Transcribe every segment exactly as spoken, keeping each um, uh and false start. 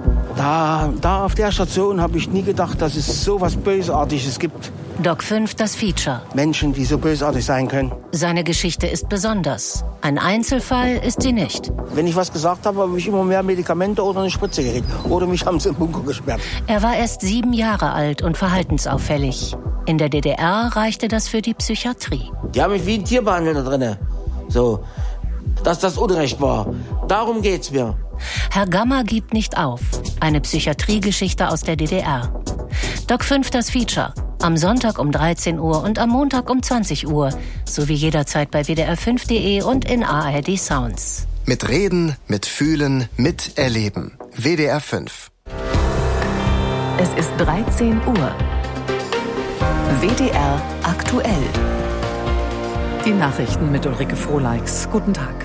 Da, da auf der Station habe ich nie gedacht, dass es so was Bösartiges gibt. Doc fünf, das Feature. Menschen, die so bösartig sein können. Seine Geschichte ist besonders. Ein Einzelfall ist sie nicht. Wenn ich was gesagt habe, habe ich immer mehr Medikamente oder eine Spritze gekriegt. Oder mich haben sie im Bunker gesperrt. Er war erst sieben Jahre alt und verhaltensauffällig. In der D D R reichte das für die Psychiatrie. Die haben mich wie ein Tier behandelt da drinnen. So, dass das Unrecht war. Darum geht's mir. Herr Gammer gibt nicht auf. Eine Psychiatriegeschichte aus der D D R. Doc fünf, das Feature. Am Sonntag um dreizehn Uhr und am Montag um zwanzig Uhr. Sowie jederzeit bei W D R fünf punkt de und in A R D Sounds. Mit Reden, mit Fühlen, mit Erleben. W D R fünf. Es ist dreizehn Uhr. W D R aktuell. Die Nachrichten mit Ulrike Frohleix. Guten Tag.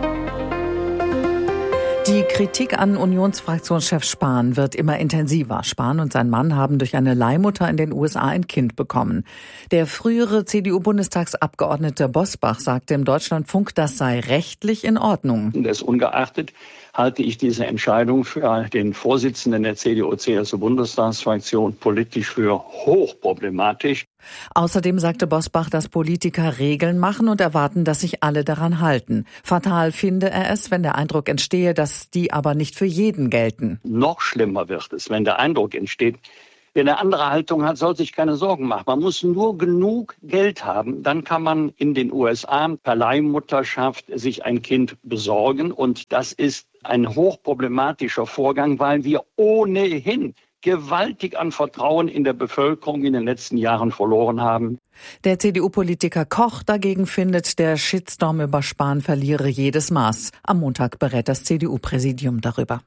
Die Kritik an Unionsfraktionschef Spahn wird immer intensiver. Spahn und sein Mann haben durch eine Leihmutter in den U S A ein Kind bekommen. Der frühere C D U-Bundestagsabgeordnete Bosbach sagte im Deutschlandfunk, das sei rechtlich in Ordnung. Das ungeachtet halte ich diese Entscheidung für den Vorsitzenden der C D U-C S U-Bundestagsfraktion politisch für hochproblematisch. Außerdem sagte Bosbach, dass Politiker Regeln machen und erwarten, dass sich alle daran halten. Fatal finde er es, wenn der Eindruck entstehe, dass die aber nicht für jeden gelten. Noch schlimmer wird es, wenn der Eindruck entsteht, wer eine andere Haltung hat, soll sich keine Sorgen machen. Man muss nur genug Geld haben, dann kann man in den U S A per Leihmutterschaft sich ein Kind besorgen. Und das ist ein hochproblematischer Vorgang, weil wir ohnehin gewaltig an Vertrauen in der Bevölkerung in den letzten Jahren verloren haben. Der C D U-Politiker Koch dagegen findet, der Shitstorm über Spahn verliere jedes Maß. Am Montag berät das C D U-Präsidium darüber.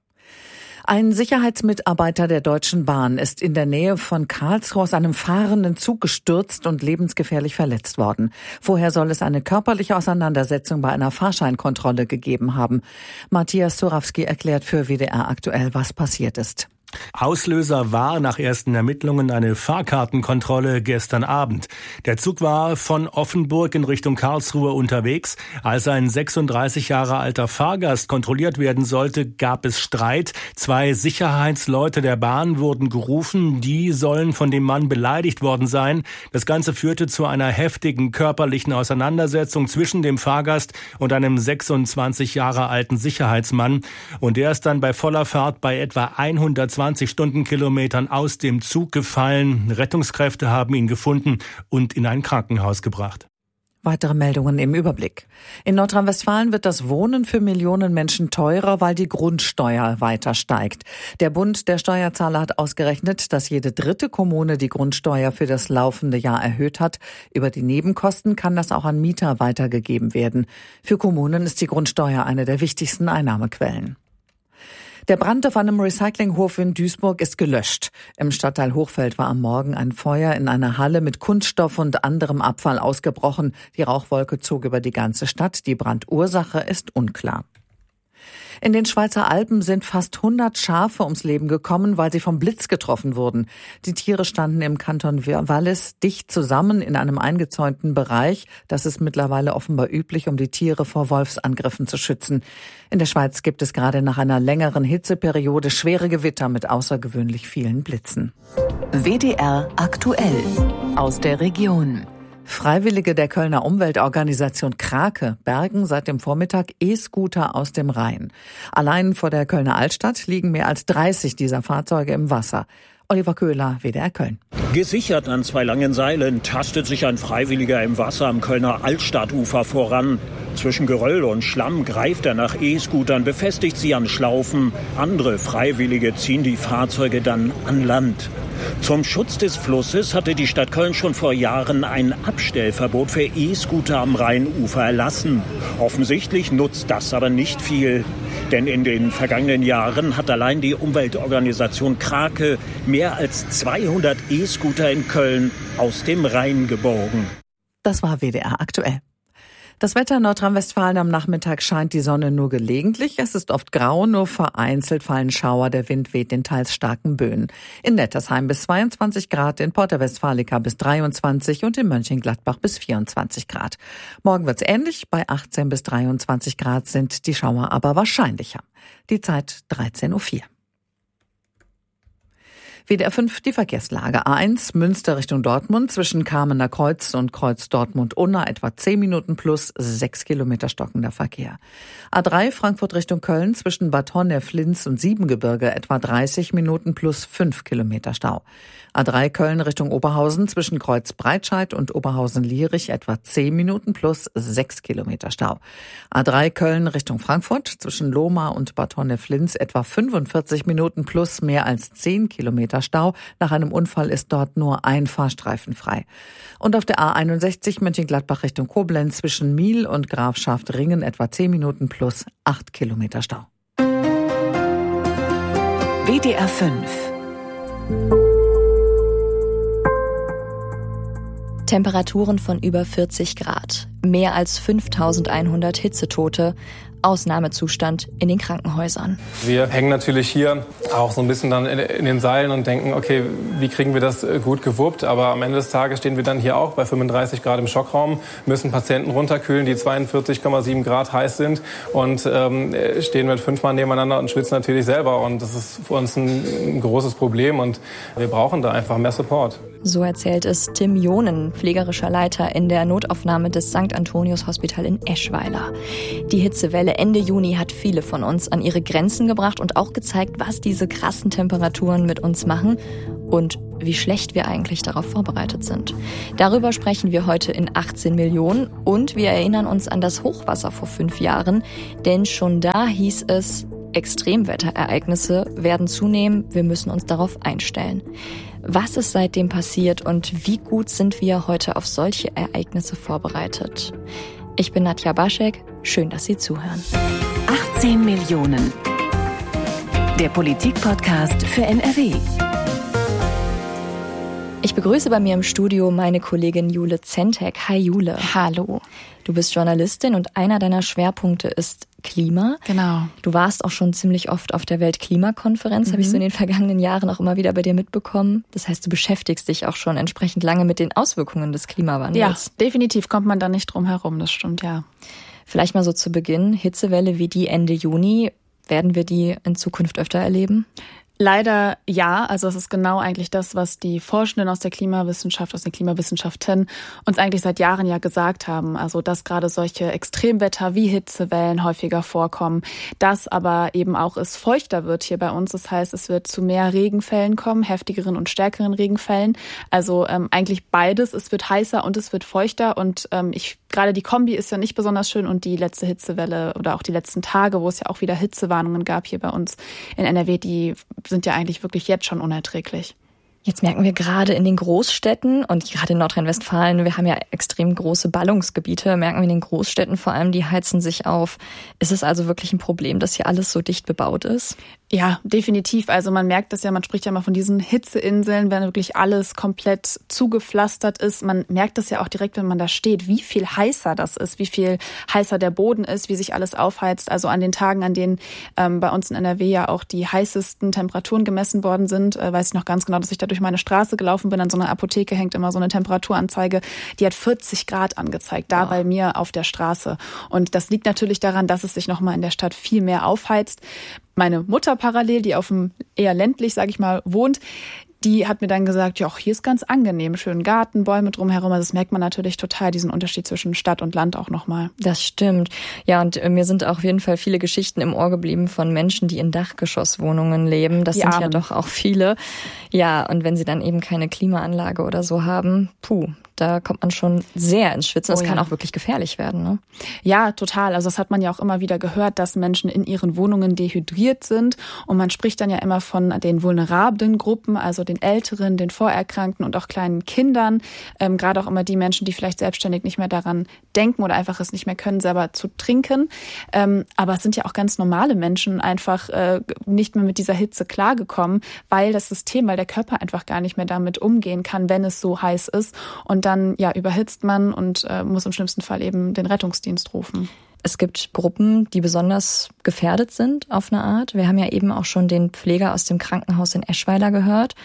Ein Sicherheitsmitarbeiter der Deutschen Bahn ist in der Nähe von Karlsruhe aus einem fahrenden Zug gestürzt und lebensgefährlich verletzt worden. Vorher soll es eine körperliche Auseinandersetzung bei einer Fahrscheinkontrolle gegeben haben. Matthias Zurawski erklärt für W D R aktuell, was passiert ist. Auslöser war nach ersten Ermittlungen eine Fahrkartenkontrolle gestern Abend. Der Zug war von Offenburg in Richtung Karlsruhe unterwegs. Als ein sechsunddreißig Jahre alter Fahrgast kontrolliert werden sollte, gab es Streit. Zwei Sicherheitsleute der Bahn wurden gerufen. Die sollen von dem Mann beleidigt worden sein. Das Ganze führte zu einer heftigen körperlichen Auseinandersetzung zwischen dem Fahrgast und einem sechsundzwanzig Jahre alten Sicherheitsmann. Und der ist dann bei voller Fahrt bei etwa hundertzwanzig Stundenkilometern aus dem Zug gefallen. Rettungskräfte haben ihn gefunden und in ein Krankenhaus gebracht. Weitere Meldungen im Überblick. In Nordrhein-Westfalen wird das Wohnen für Millionen Menschen teurer, weil die Grundsteuer weiter steigt. Der Bund der Steuerzahler hat ausgerechnet, dass jede dritte Kommune die Grundsteuer für das laufende Jahr erhöht hat. Über die Nebenkosten kann das auch an Mieter weitergegeben werden. Für Kommunen ist die Grundsteuer eine der wichtigsten Einnahmequellen. Der Brand auf einem Recyclinghof in Duisburg ist gelöscht. Im Stadtteil Hochfeld war am Morgen ein Feuer in einer Halle mit Kunststoff und anderem Abfall ausgebrochen. Die Rauchwolke zog über die ganze Stadt. Die Brandursache ist unklar. In den Schweizer Alpen sind fast hundert Schafe ums Leben gekommen, weil sie vom Blitz getroffen wurden. Die Tiere standen im Kanton Wallis dicht zusammen in einem eingezäunten Bereich. Das ist mittlerweile offenbar üblich, um die Tiere vor Wolfsangriffen zu schützen. In der Schweiz gibt es gerade nach einer längeren Hitzeperiode schwere Gewitter mit außergewöhnlich vielen Blitzen. W D R aktuell aus der Region. Freiwillige der Kölner Umweltorganisation Krake bergen seit dem Vormittag E-Scooter aus dem Rhein. Allein vor der Kölner Altstadt liegen mehr als dreißig dieser Fahrzeuge im Wasser. Oliver Köhler, W D R Köln. Gesichert an zwei langen Seilen tastet sich ein Freiwilliger im Wasser am Kölner Altstadtufer voran. Zwischen Geröll und Schlamm greift er nach E-Scootern, befestigt sie an Schlaufen. Andere Freiwillige ziehen die Fahrzeuge dann an Land. Zum Schutz des Flusses hatte die Stadt Köln schon vor Jahren ein Abstellverbot für E-Scooter am Rheinufer erlassen. Offensichtlich nutzt das aber nicht viel. Denn in den vergangenen Jahren hat allein die Umweltorganisation Krake mehr als zweihundert E-Scooter in Köln aus dem Rhein geborgen. Das war W D R aktuell. Das Wetter in Nordrhein-Westfalen am Nachmittag scheint die Sonne nur gelegentlich. Es ist oft grau, nur vereinzelt fallen Schauer. Der Wind weht in teils starken Böen. In Nettersheim bis zweiundzwanzig Grad, in Porta Westfalica bis dreiundzwanzig und in Mönchengladbach bis vierundzwanzig Grad. Morgen wird's ähnlich. Bei achtzehn bis dreiundzwanzig Grad sind die Schauer aber wahrscheinlicher. Die Zeit dreizehn Uhr vier. W D R fünf, die Verkehrslage. A eins, Münster Richtung Dortmund, zwischen Kamener Kreuz und Kreuz Dortmund-Unna etwa zehn Minuten plus sechs Kilometer stockender Verkehr. A drei, Frankfurt Richtung Köln, zwischen Bad Honnef, Linz und Siebengebirge etwa dreißig Minuten plus fünf Kilometer Stau. A drei, Köln Richtung Oberhausen, zwischen Kreuz Breitscheid und Oberhausen-Lierich etwa zehn Minuten plus sechs Kilometer Stau. A drei, Köln Richtung Frankfurt, zwischen Lohmar und Bad Honnef-Linz etwa fünfundvierzig Minuten plus mehr als zehn Kilometer Stau. Nach einem Unfall ist dort nur ein Fahrstreifen frei. Und auf der A einundsechzig Mönchengladbach Richtung Koblenz zwischen Miel und Grafschaft Ringen etwa zehn Minuten plus acht Kilometer Stau. W D R fünf. Temperaturen von über vierzig Grad, mehr als fünftausendeinhundert Hitzetote, Ausnahmezustand in den Krankenhäusern. Wir hängen natürlich hier auch so ein bisschen dann in den Seilen und denken, okay, wie kriegen wir das gut gewuppt? Aber am Ende des Tages stehen wir dann hier auch bei fünfunddreißig Grad im Schockraum, müssen Patienten runterkühlen, die zweiundvierzig Komma sieben Grad heiß sind und ähm, stehen mit fünfmal nebeneinander und schwitzen natürlich selber. Und das ist für uns ein, ein großes Problem und wir brauchen da einfach mehr Support. So erzählt es Tim Jonen, pflegerischer Leiter in der Notaufnahme des Sankt Antonius Hospital in Eschweiler. Die Hitzewelle Ende Juni hat viele von uns an ihre Grenzen gebracht und auch gezeigt, was diese krassen Temperaturen mit uns machen und wie schlecht wir eigentlich darauf vorbereitet sind. Darüber sprechen wir heute in achtzehn Millionen und wir erinnern uns an das Hochwasser vor fünf Jahren, denn schon da hieß es, Extremwetterereignisse werden zunehmen, wir müssen uns darauf einstellen. Was ist seitdem passiert und wie gut sind wir heute auf solche Ereignisse vorbereitet? Ich bin Nadja Baschek, schön, dass Sie zuhören. achtzehn Millionen. Der Politik-Podcast für N R W. Ich begrüße bei mir im Studio meine Kollegin Jule Zentek. Hi Jule. Hallo. Du bist Journalistin und einer deiner Schwerpunkte ist Klima. Genau. Du warst auch schon ziemlich oft auf der Weltklimakonferenz, mhm. habe ich so in den vergangenen Jahren auch immer wieder bei dir mitbekommen. Das heißt, du beschäftigst dich auch schon entsprechend lange mit den Auswirkungen des Klimawandels. Ja, definitiv kommt man da nicht drum herum, das stimmt, ja. Vielleicht mal so zu Beginn, Hitzewelle wie die Ende Juni, werden wir die in Zukunft öfter erleben? Leider ja, also es ist genau eigentlich das, was die Forschenden aus der Klimawissenschaft, aus den Klimawissenschaften uns eigentlich seit Jahren ja gesagt haben. Also dass gerade solche Extremwetter wie Hitzewellen häufiger vorkommen, dass aber eben auch es feuchter wird hier bei uns. Das heißt, es wird zu mehr Regenfällen kommen, heftigeren und stärkeren Regenfällen. Also ähm, eigentlich beides. Es wird heißer und es wird feuchter und ähm, ich gerade die Kombi ist ja nicht besonders schön und die letzte Hitzewelle oder auch die letzten Tage, wo es ja auch wieder Hitzewarnungen gab hier bei uns in N R W, die sind ja eigentlich wirklich jetzt schon unerträglich. Jetzt merken wir gerade in den Großstädten und gerade in Nordrhein-Westfalen, wir haben ja extrem große Ballungsgebiete, merken wir in den Großstädten vor allem, die heizen sich auf. Ist es also wirklich ein Problem, dass hier alles so dicht bebaut ist? Ja, definitiv. Also man merkt das ja, man spricht ja mal von diesen Hitzeinseln, wenn wirklich alles komplett zugepflastert ist. Man merkt das ja auch direkt, wenn man da steht, wie viel heißer das ist, wie viel heißer der Boden ist, wie sich alles aufheizt. Also an den Tagen, an denen ähm, bei uns in N R W ja auch die heißesten Temperaturen gemessen worden sind, äh, weiß ich noch ganz genau, dass ich da durch meine Straße gelaufen bin. An so einer Apotheke hängt immer so eine Temperaturanzeige. Die hat vierzig Grad angezeigt, da wow. bei mir auf der Straße. Und das liegt natürlich daran, dass es sich nochmal in der Stadt viel mehr aufheizt. Meine Mutter parallel, die auf dem eher ländlich, sage ich mal, wohnt, die hat mir dann gesagt, ja, hier ist ganz angenehm, schön Garten, Bäume drumherum. Also das merkt man natürlich total, diesen Unterschied zwischen Stadt und Land auch nochmal. Das stimmt. Ja, und mir sind auf jeden Fall viele Geschichten im Ohr geblieben von Menschen, die in Dachgeschosswohnungen leben. Das die sind Armen. Ja doch auch viele. Ja, und wenn sie dann eben keine Klimaanlage oder so haben, puh, da kommt man schon sehr ins Schwitzen. Das oh, kann ja. auch wirklich gefährlich werden, ne? Ja, total. Also das hat man ja auch immer wieder gehört, dass Menschen in ihren Wohnungen dehydriert sind. Und man spricht dann ja immer von den vulnerablen Gruppen, also den Älteren, den Vorerkrankten und auch kleinen Kindern. Ähm, gerade auch immer die Menschen, die vielleicht selbstständig nicht mehr daran denken oder einfach es nicht mehr können, selber zu trinken. Ähm, aber es sind ja auch ganz normale Menschen einfach äh, nicht mehr mit dieser Hitze klargekommen, weil das System, weil der Körper einfach gar nicht mehr damit umgehen kann, wenn es so heiß ist. Und dann ja überhitzt man und äh, muss im schlimmsten Fall eben den Rettungsdienst rufen. Es gibt Gruppen, die besonders gefährdet sind auf eine Art. Wir haben ja eben auch schon den Pfleger aus dem Krankenhaus in Eschweiler gehört.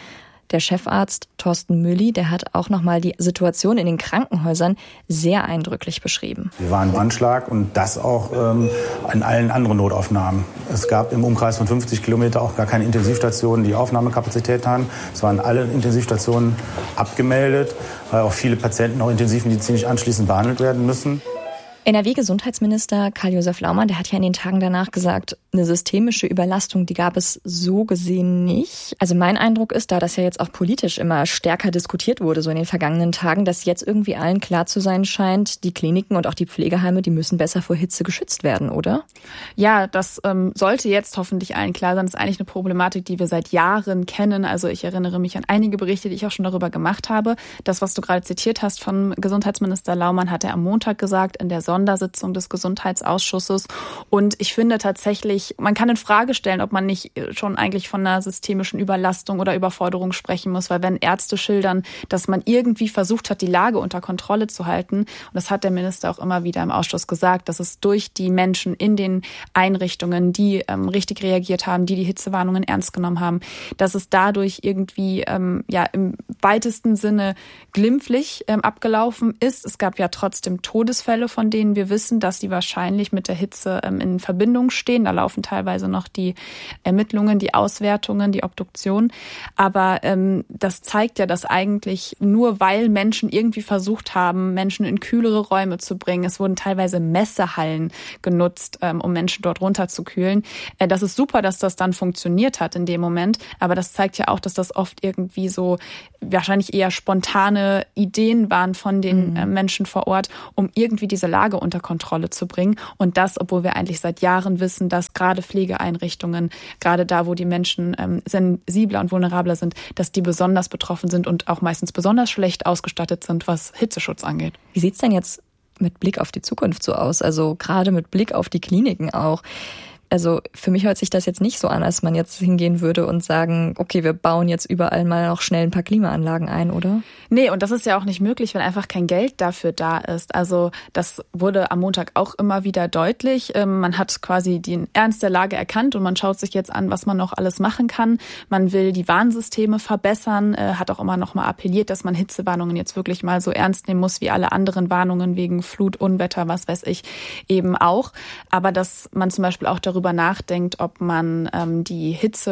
Der Chefarzt Thorsten Mülli, der hat auch nochmal die Situation in den Krankenhäusern sehr eindrücklich beschrieben. Wir waren im Anschlag und das auch ähm, in allen anderen Notaufnahmen. Es gab im Umkreis von fünfzig Kilometer auch gar keine Intensivstationen, die Aufnahmekapazität haben. Es waren alle Intensivstationen abgemeldet, weil auch viele Patienten auch intensivmedizinisch anschließend behandelt werden müssen. N R W-Gesundheitsminister Karl-Josef Laumann, der hat ja in den Tagen danach gesagt, eine systemische Überlastung, die gab es so gesehen nicht. Also mein Eindruck ist, da das ja jetzt auch politisch immer stärker diskutiert wurde, so in den vergangenen Tagen, dass jetzt irgendwie allen klar zu sein scheint, die Kliniken und auch die Pflegeheime, die müssen besser vor Hitze geschützt werden, oder? Ja, das ähm, sollte jetzt hoffentlich allen klar sein. Das ist eigentlich eine Problematik, die wir seit Jahren kennen. Also ich erinnere mich an einige Berichte, die ich auch schon darüber gemacht habe. Das, was du gerade zitiert hast von Gesundheitsminister Laumann, hat er am Montag gesagt in der Sondersitzung des Gesundheitsausschusses. Und ich finde tatsächlich, man kann in Frage stellen, ob man nicht schon eigentlich von einer systemischen Überlastung oder Überforderung sprechen muss, weil wenn Ärzte schildern, dass man irgendwie versucht hat, die Lage unter Kontrolle zu halten, und das hat der Minister auch immer wieder im Ausschuss gesagt, dass es durch die Menschen in den Einrichtungen, die ähm, richtig reagiert haben, die die Hitzewarnungen ernst genommen haben, dass es dadurch irgendwie ähm, ja im weitesten Sinne glimpflich ähm, abgelaufen ist. Es gab ja trotzdem Todesfälle, von denen wir wissen, dass sie wahrscheinlich mit der Hitze ähm, in Verbindung stehen. Da laufen teilweise noch die Ermittlungen, die Auswertungen, die Obduktion. Aber ähm, das zeigt ja, dass eigentlich nur weil Menschen irgendwie versucht haben, Menschen in kühlere Räume zu bringen, es wurden teilweise Messehallen genutzt, ähm, um Menschen dort runterzukühlen. Äh, das ist super, dass das dann funktioniert hat in dem Moment. Aber das zeigt ja auch, dass das oft irgendwie so wahrscheinlich eher spontane Ideen waren von den mhm. äh, Menschen vor Ort, um irgendwie diese Lage unter Kontrolle zu bringen. Und das, obwohl wir eigentlich seit Jahren wissen, dass gerade Pflegeeinrichtungen, gerade da, wo die Menschen ähm, sensibler und vulnerabler sind, dass die besonders betroffen sind und auch meistens besonders schlecht ausgestattet sind, was Hitzeschutz angeht. Wie sieht's denn jetzt mit Blick auf die Zukunft so aus? Also gerade mit Blick auf die Kliniken auch. Also für mich hört sich das jetzt nicht so an, als man jetzt hingehen würde und sagen, okay, wir bauen jetzt überall mal noch schnell ein paar Klimaanlagen ein, oder? Nee, und das ist ja auch nicht möglich, wenn einfach kein Geld dafür da ist. Also das wurde am Montag auch immer wieder deutlich. Man hat quasi den Ernst der Lage erkannt und man schaut sich jetzt an, was man noch alles machen kann. Man will die Warnsysteme verbessern, hat auch immer noch mal appelliert, dass man Hitzewarnungen jetzt wirklich mal so ernst nehmen muss wie alle anderen Warnungen wegen Flut, Unwetter, was weiß ich, eben auch. Aber dass man zum Beispiel auch darüber nachdenkt, ob man ähm, die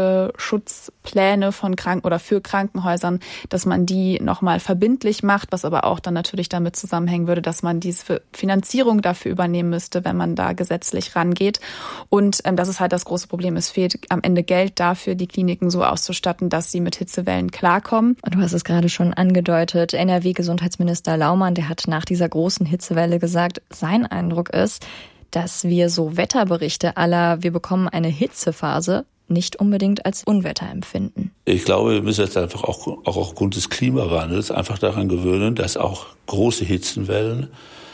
Hitzeschutzpläne von Kranken oder für Krankenhäusern, dass man die nochmal verbindlich macht, was aber auch dann natürlich damit zusammenhängen würde, dass man diese Finanzierung dafür übernehmen müsste, wenn man da gesetzlich rangeht. Und ähm, das ist halt das große Problem. Es fehlt am Ende Geld dafür, die Kliniken so auszustatten, dass sie mit Hitzewellen klarkommen. Du hast es gerade schon angedeutet. N R W-Gesundheitsminister Laumann, der hat nach dieser großen Hitzewelle gesagt, sein Eindruck ist, dass wir so Wetterberichte aller, wir bekommen eine Hitzephase, nicht unbedingt als Unwetter empfinden. Ich glaube, wir müssen jetzt einfach auch, auch aufgrund des Klimawandels einfach daran gewöhnen, dass auch große Hitzenwellen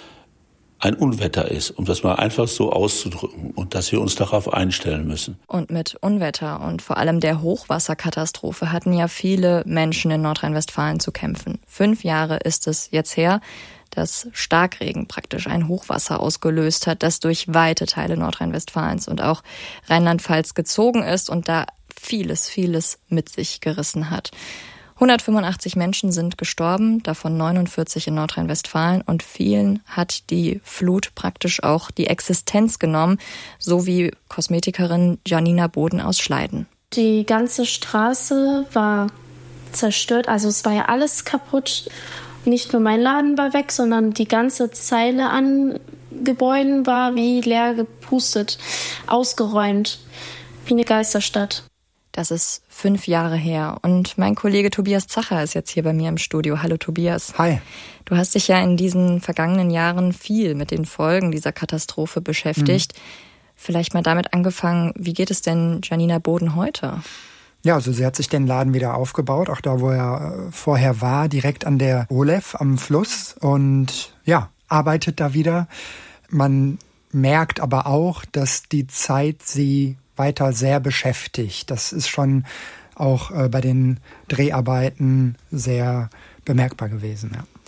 ein Unwetter ist, um das mal einfach so auszudrücken und dass wir uns darauf einstellen müssen. Und mit Unwetter und vor allem der Hochwasserkatastrophe hatten ja viele Menschen in Nordrhein-Westfalen zu kämpfen. Fünf Jahre ist es jetzt her, dass Starkregen praktisch ein Hochwasser ausgelöst hat, das durch weite Teile Nordrhein-Westfalens und auch Rheinland-Pfalz gezogen ist und da vieles, vieles mit sich gerissen hat. hundertfünfundachtzig Menschen sind gestorben, davon neunundvierzig in Nordrhein-Westfalen, und vielen hat die Flut praktisch auch die Existenz genommen, so wie Kosmetikerin Janina Boden aus Schleiden. Die ganze Straße war zerstört, also es war ja alles kaputt. Nicht nur mein Laden war weg, sondern die ganze Zeile an Gebäuden war wie leer gepustet, ausgeräumt, wie eine Geisterstadt. Das ist fünf Jahre her und mein Kollege Tobias Zacher ist jetzt hier bei mir im Studio. Hallo Tobias. Hi. Du hast dich ja in diesen vergangenen Jahren viel mit den Folgen dieser Katastrophe beschäftigt. Mhm. Vielleicht mal damit angefangen, wie geht es denn Janina Boden heute? Ja, also sie hat sich den Laden wieder aufgebaut, auch da, wo er vorher war, direkt an der Olef am Fluss, und ja, arbeitet da wieder. Man merkt aber auch, dass die Zeit sie weiter sehr beschäftigt. Das ist schon auch äh, bei den Dreharbeiten sehr bemerkbar gewesen. Ja.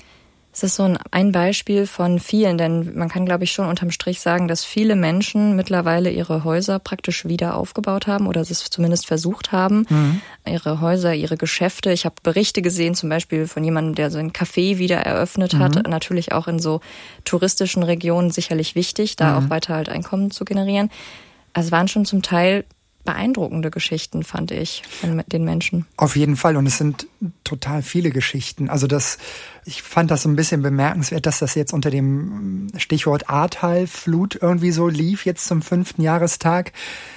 Es ist so ein, ein Beispiel von vielen, denn man kann, glaube ich, schon unterm Strich sagen, dass viele Menschen mittlerweile ihre Häuser praktisch wieder aufgebaut haben oder es zumindest versucht haben. Mhm. Ihre Häuser, ihre Geschäfte. Ich habe Berichte gesehen, zum Beispiel von jemandem, der so ein Café wieder eröffnet mhm. hat. Natürlich auch in so touristischen Regionen sicherlich wichtig, da mhm. auch weiter halt Einkommen zu generieren. Also es waren schon zum Teil beeindruckende Geschichten, fand ich, von den Menschen. Auf jeden Fall. Und es sind total viele Geschichten. Also das, ich fand das so ein bisschen bemerkenswert, dass das jetzt unter dem Stichwort Ahrtal-Flut irgendwie so lief, jetzt zum fünften Jahrestag,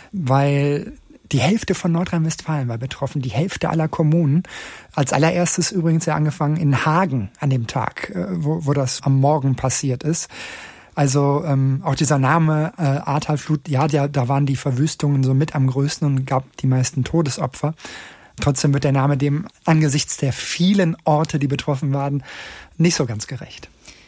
weil die Hälfte von Nordrhein-Westfalen war betroffen, die Hälfte aller Kommunen. Als allererstes übrigens ja angefangen in Hagen an dem Tag, wo, wo das am Morgen passiert ist. Also ähm, auch dieser Name äh, Ahrtal-Flut, ja, der, da waren die Verwüstungen so mit am größten und gab die meisten Todesopfer. Trotzdem wird der Name dem angesichts der vielen Orte, die betroffen waren, nicht so ganz gerecht.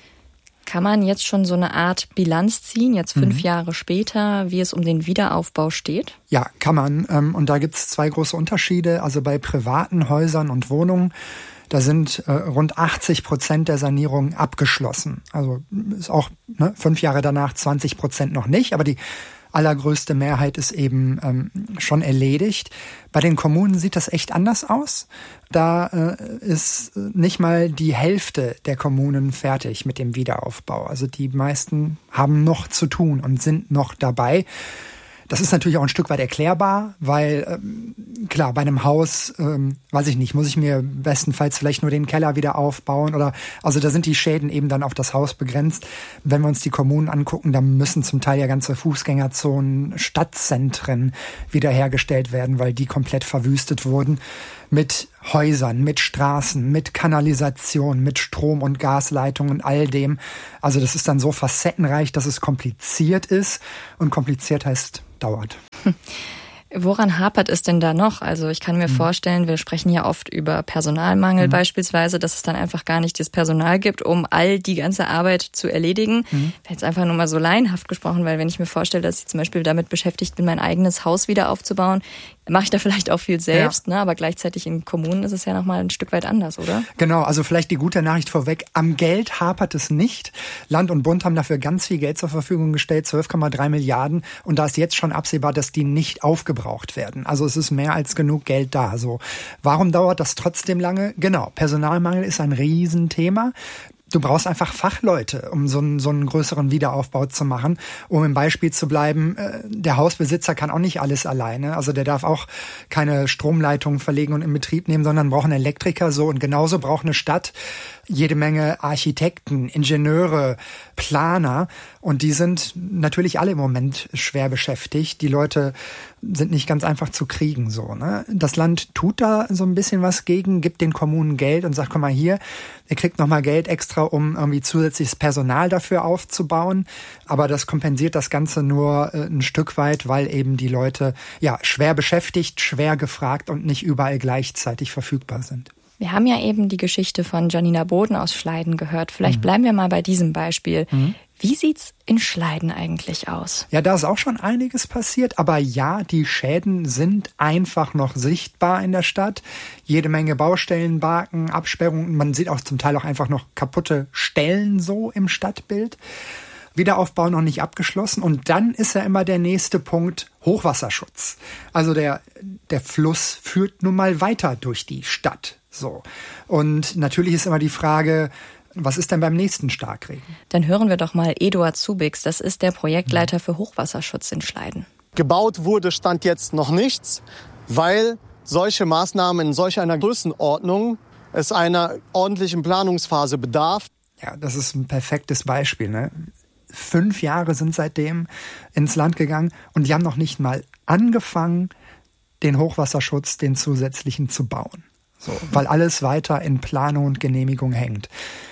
Kann man jetzt schon so eine Art Bilanz ziehen, jetzt fünf mhm. Jahre später, wie es um den Wiederaufbau steht? Ja, kann man. Ähm, und da gibt es zwei große Unterschiede. Also bei privaten Häusern und Wohnungen, da sind äh, rund achtzig Prozent der Sanierungen abgeschlossen. Also ist auch ne, fünf Jahre danach zwanzig Prozent noch nicht, aber die allergrößte Mehrheit ist eben ähm, schon erledigt. Bei den Kommunen sieht das echt anders aus. Da äh, ist nicht mal die Hälfte der Kommunen fertig mit dem Wiederaufbau. Also die meisten haben noch zu tun und sind noch dabei. Das ist natürlich auch ein Stück weit erklärbar, weil ähm, klar, bei einem Haus, ähm, weiß ich nicht, muss ich mir bestenfalls vielleicht nur den Keller wieder aufbauen oder, also da sind die Schäden eben dann auf das Haus begrenzt. Wenn wir uns die Kommunen angucken, dann müssen zum Teil ja ganze Fußgängerzonen, Stadtzentren wiederhergestellt werden, weil die komplett verwüstet wurden. Mit Häusern, mit Straßen, mit Kanalisation, mit Strom- und Gasleitungen und all dem. Also das ist dann so facettenreich, dass es kompliziert ist. Und kompliziert heißt, dauert. Hm. Woran hapert es denn da noch? Also ich kann mir mhm. vorstellen, wir sprechen ja oft über Personalmangel mhm. beispielsweise, dass es dann einfach gar nicht das Personal gibt, um all die ganze Arbeit zu erledigen. Mhm. Jetzt einfach nur mal so laienhaft gesprochen, weil wenn ich mir vorstelle, dass ich zum Beispiel damit beschäftigt bin, mein eigenes Haus wieder aufzubauen, mache ich da vielleicht auch viel selbst, ja. ne? Aber gleichzeitig in Kommunen ist es ja nochmal ein Stück weit anders, oder? Genau, also vielleicht die gute Nachricht vorweg. Am Geld hapert es nicht. Land und Bund haben dafür ganz viel Geld zur Verfügung gestellt, zwölf Komma drei Milliarden. Und da ist jetzt schon absehbar, dass die nicht aufgebraucht werden. Also es ist mehr als genug Geld da. So, warum dauert das trotzdem lange? Genau, Personalmangel ist ein Riesenthema. Du brauchst einfach Fachleute, um so einen, so einen größeren Wiederaufbau zu machen. Um im Beispiel zu bleiben, der Hausbesitzer kann auch nicht alles alleine. Also der darf auch keine Stromleitungen verlegen und in Betrieb nehmen, sondern braucht einen Elektriker so. Und genauso braucht eine Stadt jede Menge Architekten, Ingenieure, Planer. Und die sind natürlich alle im Moment schwer beschäftigt. Die Leute sind nicht ganz einfach zu kriegen, so, ne? Das Land tut da so ein bisschen was gegen, gibt den Kommunen Geld und sagt, komm mal hier, ihr kriegt noch mal Geld extra, um irgendwie zusätzliches Personal dafür aufzubauen. Aber das kompensiert das Ganze nur äh, ein Stück weit, weil eben die Leute, ja, schwer beschäftigt, schwer gefragt und nicht überall gleichzeitig verfügbar sind. Wir haben ja eben die Geschichte von Janina Boden aus Schleiden gehört. Vielleicht mhm. bleiben wir mal bei diesem Beispiel. Mhm. Wie sieht's in Schleiden eigentlich aus? Ja, da ist auch schon einiges passiert. Aber ja, die Schäden sind einfach noch sichtbar in der Stadt. Jede Menge Baustellenbalken, Absperrungen. Man sieht auch zum Teil auch einfach noch kaputte Stellen so im Stadtbild. Wiederaufbau noch nicht abgeschlossen. Und dann ist ja immer der nächste Punkt Hochwasserschutz. Also der, der Fluss führt nun mal weiter durch die Stadt. So. Und natürlich ist immer die Frage, was ist denn beim nächsten Starkregen? Dann hören wir doch mal Eduard Zubix, das ist der Projektleiter für Hochwasserschutz in Schleiden. Gebaut wurde Stand jetzt noch nichts, weil solche Maßnahmen in solch einer Größenordnung es einer ordentlichen Planungsphase bedarf. Ja, das ist ein perfektes Beispiel, ne? Fünf Jahre sind seitdem ins Land gegangen und die haben noch nicht mal angefangen, den Hochwasserschutz, den zusätzlichen zu bauen. So, weil alles weiter in Planung und Genehmigung hängt.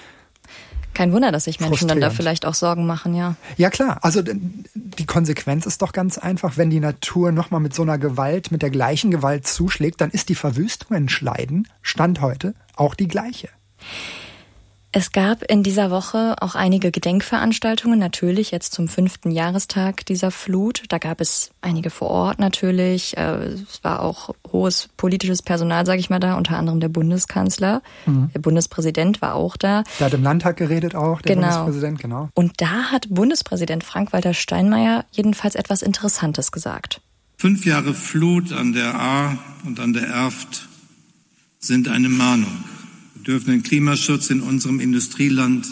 Kein Wunder, dass sich Menschen dann da vielleicht auch Sorgen machen, ja. Ja klar, also die Konsequenz ist doch ganz einfach, wenn die Natur nochmal mit so einer Gewalt, mit der gleichen Gewalt zuschlägt, dann ist die Verwüstung in Schleiden, Stand heute, auch die gleiche. Es gab in dieser Woche auch einige Gedenkveranstaltungen, natürlich jetzt zum fünften Jahrestag dieser Flut. Da gab es einige vor Ort natürlich. Es war auch hohes politisches Personal, sage ich mal, da, unter anderem der Bundeskanzler. Mhm. Der Bundespräsident war auch da. Der hat im Landtag geredet auch, der genau. Bundespräsident, genau. Und da hat Bundespräsident Frank-Walter Steinmeier jedenfalls etwas Interessantes gesagt. Fünf Jahre Flut an der Ahr und an der Erft sind eine Mahnung. Wir dürfen den Klimaschutz in unserem Industrieland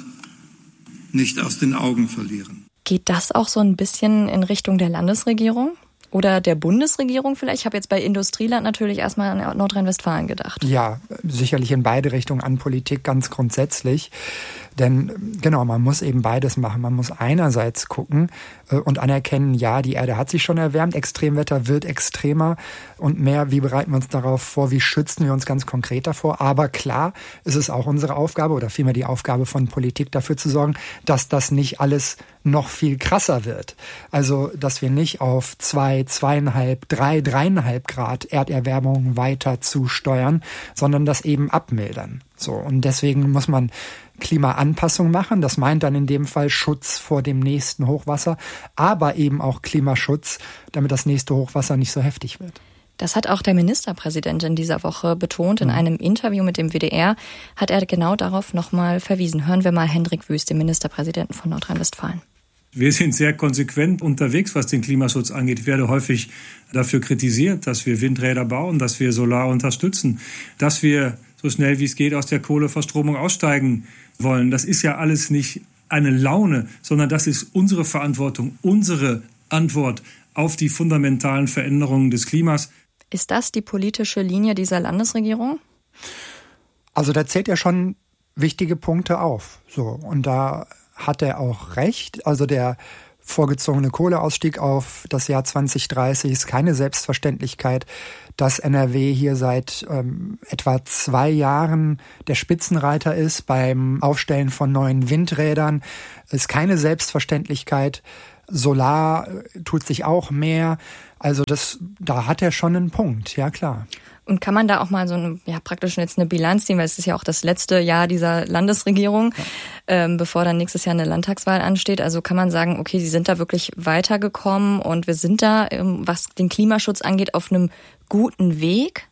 nicht aus den Augen verlieren. Geht das auch so ein bisschen in Richtung der Landesregierung oder der Bundesregierung vielleicht? Ich habe jetzt bei Industrieland natürlich erstmal an Nordrhein-Westfalen gedacht. Ja, sicherlich in beide Richtungen an Politik ganz grundsätzlich. Denn genau, man muss eben beides machen. Man muss einerseits gucken äh, und anerkennen, ja, die Erde hat sich schon erwärmt, Extremwetter wird extremer und mehr. Wie bereiten wir uns darauf vor? Wie schützen wir uns ganz konkret davor? Aber klar, ist es auch unsere Aufgabe oder vielmehr die Aufgabe von Politik dafür zu sorgen, dass das nicht alles noch viel krasser wird. Also, dass wir nicht auf zwei, zweieinhalb, drei, dreieinhalb Grad Erderwärmung weiter zusteuern, sondern das eben abmildern. So. Und deswegen muss man Klimaanpassung machen. Das meint dann in dem Fall Schutz vor dem nächsten Hochwasser, aber eben auch Klimaschutz, damit das nächste Hochwasser nicht so heftig wird. Das hat auch der Ministerpräsident in dieser Woche betont. In mhm. einem Interview mit dem W D R hat er genau darauf nochmal verwiesen. Hören wir mal Hendrik Wüst, den Ministerpräsidenten von Nordrhein-Westfalen. Wir sind sehr konsequent unterwegs, was den Klimaschutz angeht. Ich werde häufig dafür kritisiert, dass wir Windräder bauen, dass wir Solar unterstützen, dass wir so schnell wie es geht aus der Kohleverstromung aussteigen wollen. Das ist ja alles nicht eine Laune, sondern das ist unsere Verantwortung, unsere Antwort auf die fundamentalen Veränderungen des Klimas. Ist das die politische Linie dieser Landesregierung? Also da zählt ja schon wichtige Punkte auf. So, und da hat er auch recht. Also der vorgezogene Kohleausstieg auf das Jahr zwanzig dreißig ist keine Selbstverständlichkeit. Dass N R W hier seit ähm, etwa zwei Jahren der Spitzenreiter ist beim Aufstellen von neuen Windrädern, ist keine Selbstverständlichkeit. Solar tut sich auch mehr. Also das, da hat er schon einen Punkt, ja klar. Und kann man da auch mal so eine, ja, praktisch jetzt eine Bilanz ziehen, weil es ist ja auch das letzte Jahr dieser Landesregierung, ja. ähm, bevor dann nächstes Jahr eine Landtagswahl ansteht. Also kann man sagen, okay, sie sind da wirklich weitergekommen und wir sind da, was den Klimaschutz angeht, auf einem guten Weg?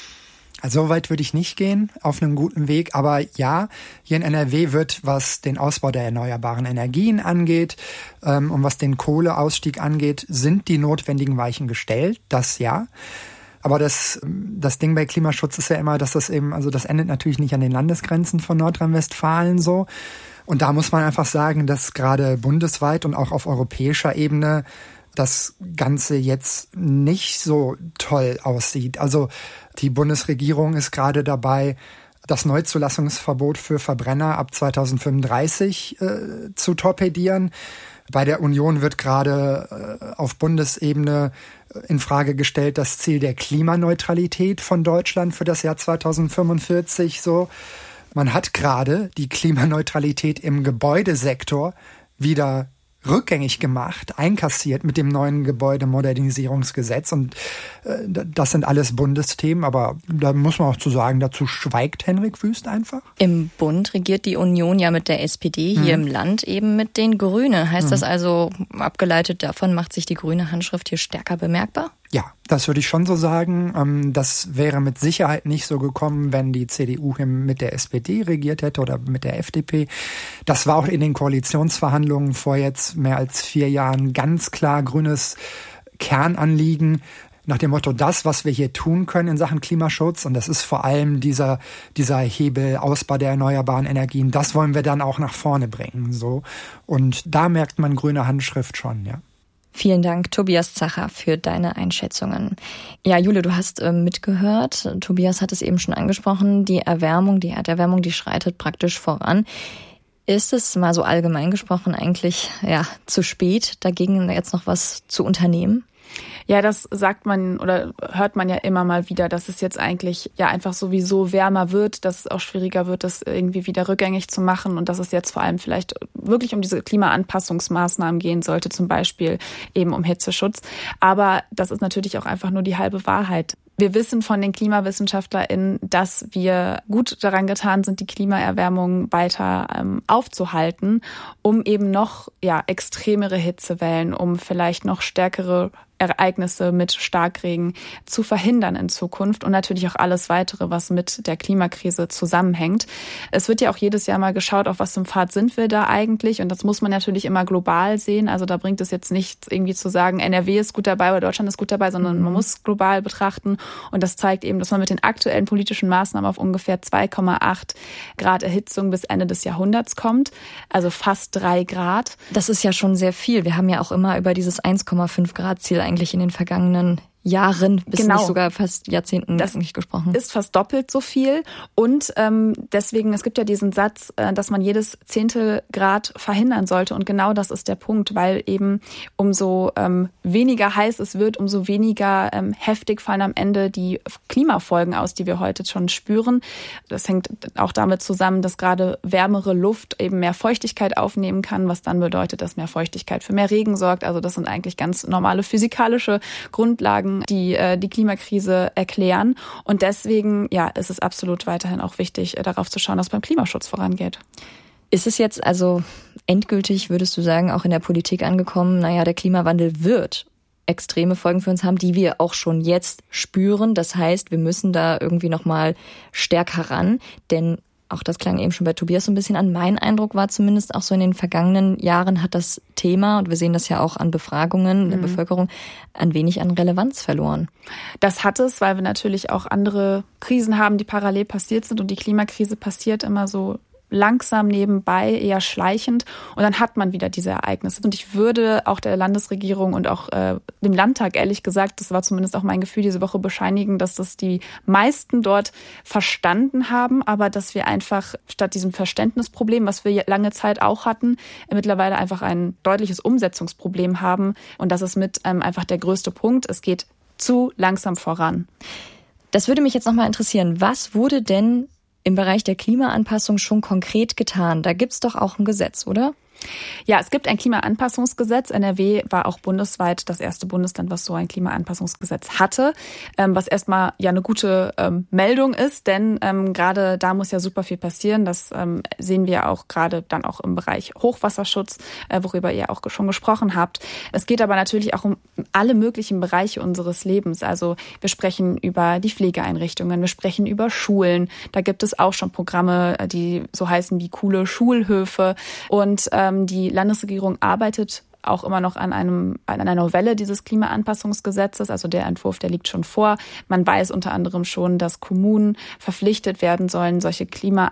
Also so weit würde ich nicht gehen, auf einem guten Weg. Aber ja, hier in N R W wird, was den Ausbau der erneuerbaren Energien angeht ähm, und was den Kohleausstieg angeht, sind die notwendigen Weichen gestellt. Das ja. Aber das, das Ding bei Klimaschutz ist ja immer, dass das eben, also das endet natürlich nicht an den Landesgrenzen von Nordrhein-Westfalen so. Und da muss man einfach sagen, dass gerade bundesweit und auch auf europäischer Ebene das Ganze jetzt nicht so toll aussieht. Also die Bundesregierung ist gerade dabei, das Neuzulassungsverbot für Verbrenner ab zweitausendfünfunddreißig äh, zu torpedieren. Bei der Union wird gerade äh, auf Bundesebene in Frage gestellt das Ziel der Klimaneutralität von Deutschland für das Jahr zweitausendfünfundvierzig. So, man hat gerade die Klimaneutralität im Gebäudesektor wieder rückgängig gemacht, einkassiert mit dem neuen Gebäudemodernisierungsgesetz. Und äh, das sind alles Bundesthemen, aber da muss man auch zu sagen, dazu schweigt Hendrik Wüst einfach. Im Bund regiert die Union ja mit der S P D, hier hm. im Land eben mit den Grünen. Heißt hm. das also, abgeleitet davon, macht sich die grüne Handschrift hier stärker bemerkbar? Ja, das würde ich schon so sagen. Das wäre mit Sicherheit nicht so gekommen, wenn die C D U mit der S P D regiert hätte oder mit der F D P. Das war auch in den Koalitionsverhandlungen vor jetzt mehr als vier Jahren ganz klar grünes Kernanliegen. Nach dem Motto, das, was wir hier tun können in Sachen Klimaschutz, und das ist vor allem dieser, dieser Hebel, Ausbau der erneuerbaren Energien, das wollen wir dann auch nach vorne bringen, so. Und da merkt man grüne Handschrift schon, ja. Vielen Dank, Tobias Zacher, für deine Einschätzungen. Ja, Jule, du hast äh, mitgehört. Tobias hat es eben schon angesprochen. Die Erwärmung, die Erderwärmung, die schreitet praktisch voran. Ist es mal so allgemein gesprochen eigentlich ja zu spät, dagegen jetzt noch was zu unternehmen? Ja, das sagt man oder hört man ja immer mal wieder, dass es jetzt eigentlich ja einfach sowieso wärmer wird, dass es auch schwieriger wird, das irgendwie wieder rückgängig zu machen und dass es jetzt vor allem vielleicht wirklich um diese Klimaanpassungsmaßnahmen gehen sollte, zum Beispiel eben um Hitzeschutz. Aber das ist natürlich auch einfach nur die halbe Wahrheit. Wir wissen von den KlimawissenschaftlerInnen, dass wir gut daran getan sind, die Klimaerwärmung weiter ähm, aufzuhalten, um eben noch ja, extremere Hitzewellen, um vielleicht noch stärkere Ereignisse mit Starkregen zu verhindern in Zukunft und natürlich auch alles weitere, was mit der Klimakrise zusammenhängt. Es wird ja auch jedes Jahr mal geschaut, auf was für einem Pfad sind wir da eigentlich, und das muss man natürlich immer global sehen. Also da bringt es jetzt nichts irgendwie zu sagen, N R W ist gut dabei oder Deutschland ist gut dabei, sondern man muss global betrachten, und das zeigt eben, dass man mit den aktuellen politischen Maßnahmen auf ungefähr zwei Komma acht Grad Erhitzung bis Ende des Jahrhunderts kommt, also fast drei Grad. Das ist ja schon sehr viel. Wir haben ja auch immer über dieses eins Komma fünf Grad Ziel eigentlich in den vergangenen Jahren, bis genau. nicht sogar fast Jahrzehnten das nicht gesprochen. Ist fast doppelt so viel. Und ähm, deswegen, es gibt ja diesen Satz, äh, dass man jedes Zehntel Grad verhindern sollte. Und genau das ist der Punkt, weil eben umso ähm, weniger heiß es wird, umso weniger ähm, heftig fallen am Ende die Klimafolgen aus, die wir heute schon spüren. Das hängt auch damit zusammen, dass gerade wärmere Luft eben mehr Feuchtigkeit aufnehmen kann, was dann bedeutet, dass mehr Feuchtigkeit für mehr Regen sorgt. Also das sind eigentlich ganz normale physikalische Grundlagen, die äh, die Klimakrise erklären. Und deswegen ja, ist es absolut weiterhin auch wichtig, äh, darauf zu schauen, dass beim Klimaschutz vorangeht. Ist es jetzt also endgültig, würdest du sagen, auch in der Politik angekommen, naja, der Klimawandel wird extreme Folgen für uns haben, die wir auch schon jetzt spüren. Das heißt, wir müssen da irgendwie nochmal stärker ran, denn auch das klang eben schon bei Tobias so ein bisschen an. Mein Eindruck war zumindest auch so, in den vergangenen Jahren hat das Thema, und wir sehen das ja auch an Befragungen der mhm. Bevölkerung, ein wenig an Relevanz verloren. Das hat es, weil wir natürlich auch andere Krisen haben, die parallel passiert sind, und die Klimakrise passiert immer so langsam nebenbei, eher schleichend, und dann hat man wieder diese Ereignisse. Und ich würde auch der Landesregierung und auch äh, dem Landtag, ehrlich gesagt, das war zumindest auch mein Gefühl diese Woche, bescheinigen, dass das die meisten dort verstanden haben, aber dass wir einfach statt diesem Verständnisproblem, was wir lange Zeit auch hatten, mittlerweile einfach ein deutliches Umsetzungsproblem haben, und das ist mit ähm, einfach der größte Punkt. Es geht zu langsam voran. Das würde mich jetzt nochmal interessieren. Was wurde denn im Bereich der Klimaanpassung schon konkret getan? Da gibt's doch auch ein Gesetz, oder? Ja, es gibt ein Klimaanpassungsgesetz. N R W war auch bundesweit das erste Bundesland, was so ein Klimaanpassungsgesetz hatte, was erstmal ja eine gute ähm, Meldung ist, denn ähm, gerade da muss ja super viel passieren. Das ähm, sehen wir auch gerade dann auch im Bereich Hochwasserschutz, äh, worüber ihr auch schon gesprochen habt. Es geht aber natürlich auch um alle möglichen Bereiche unseres Lebens. Also wir sprechen über die Pflegeeinrichtungen, wir sprechen über Schulen. Da gibt es auch schon Programme, die so heißen wie coole Schulhöfe, und ähm, die Landesregierung arbeitet auch immer noch an einem an einer Novelle dieses Klimaanpassungsgesetzes. Also der Entwurf, der liegt schon vor. Man weiß unter anderem schon, dass Kommunen verpflichtet werden sollen, solche